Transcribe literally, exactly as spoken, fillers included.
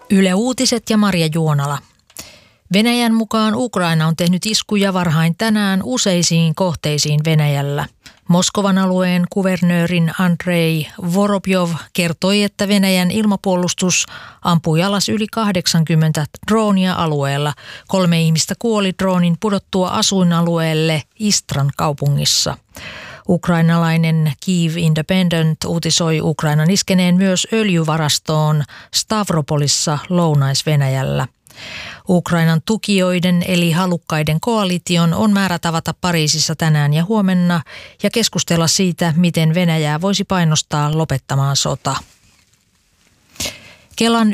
Yle Uutiset ja Marja Juonala. Venäjän mukaan Ukraina on tehnyt iskuja varhain tänään useisiin kohteisiin Venäjällä. Moskovan alueen kuvernöörin Andrei Vorobjov kertoi, että Venäjän ilmapuolustus ampui alas yli kahdeksankymmentä droonia alueella. Kolme ihmistä kuoli droonin pudottua asuinalueelle Istran kaupungissa. Ukrainalainen Kyiv Independent uutisoi Ukrainan iskeneen myös öljyvarastoon Stavropolissa Lounais-Venäjällä. Ukrainan tukijoiden eli halukkaiden koalition on määrä tavata Pariisissa tänään ja huomenna ja keskustella siitä, miten Venäjää voisi painostaa lopettamaan sota. Kelan